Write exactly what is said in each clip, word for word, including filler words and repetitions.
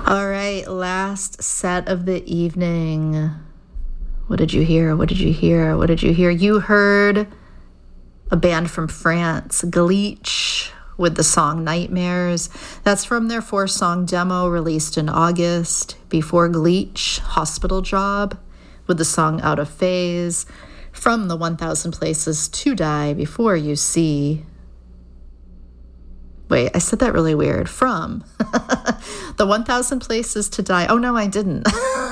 All right, last set of the evening. What did you hear? What did you hear? What did you hear? You heard a band from France, Glitch, with the song Nightmares. That's from their four-song demo released in August. Before Glitch, Hospital Job, with the song Out of Phase. From the one thousand Places to Die, Before You See. Wait, I said that really weird. From the one thousand Places to Die. Oh, no, I didn't.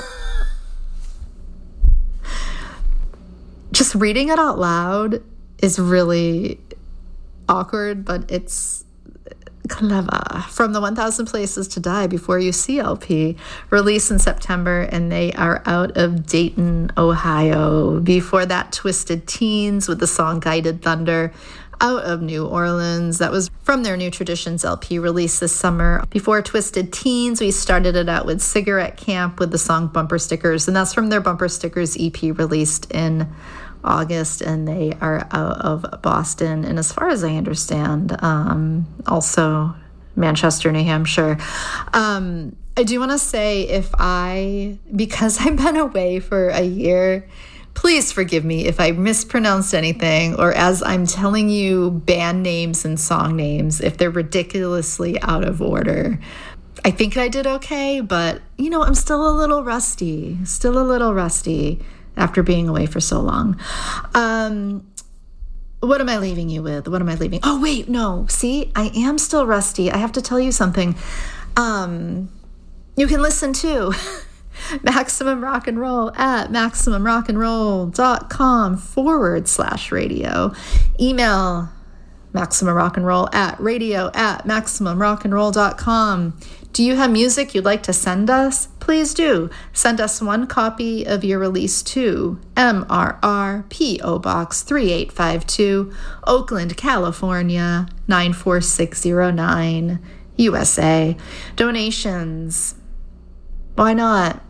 Just reading it out loud is really awkward, but it's clever. From the one thousand Places to Die Before You See L P, released in September, and they are out of Dayton, Ohio. Before that, Twisted Teens with the song Guided Thunder, out of New Orleans. That was from their New Traditions L P released this summer. Before Twisted Teens, we started it out with Cigarette Camp with the song Bumper Stickers, and that's from their Bumper Stickers E P released in August, and they are out of Boston, and as far as I understand, um, also Manchester, New Hampshire. Um, I do want to say, if I, because I've been away for a year, please forgive me if I mispronounced anything, or as I'm telling you band names and song names, if they're ridiculously out of order. I think I did okay, but, you know, I'm still a little rusty, still a little rusty after being away for so long. Um, what am I leaving you with? What am I leaving? Oh, wait, no. See, I am still rusty. I have to tell you something. Um, you can listen to Maximum Rock and Roll at maximumrockandroll.com forward slash radio. Email Maximum Rock and Roll at radio at maximumrockandroll.com. Do you have music you'd like to send us? Please do. Send us one copy of your release to M R R P O Box three eight five two, Oakland, California nine four six zero nine, U S A. Donations. Why not?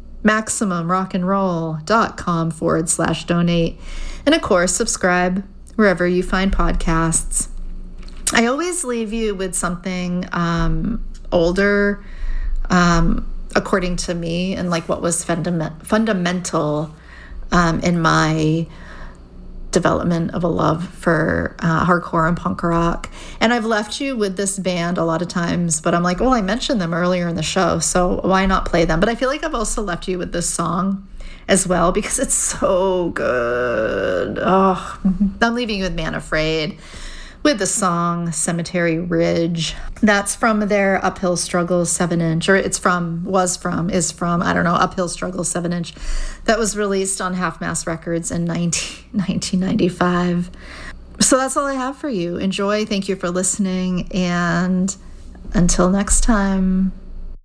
MaximumRockandRoll.com forward slash donate. And of course, subscribe wherever you find podcasts. I always leave you with something um, older, um, according to me, and like what was fundament- fundamental um, in my development of a love for uh, hardcore and punk rock. And I've left you with this band a lot of times, but I'm like, well, I mentioned them earlier in the show, so why not play them? But I feel like I've also left you with this song as well, because it's so good. Oh, I'm leaving you with Man Afraid, with the song Cemetery Ridge. That's from their Uphill Struggle seven inch, or it's from, was from, is from, I don't know, Uphill Struggle seven inch. That was released on Half Mast Records in nineteen ninety-five. So that's all I have for you. Enjoy. Thank you for listening. And until next time.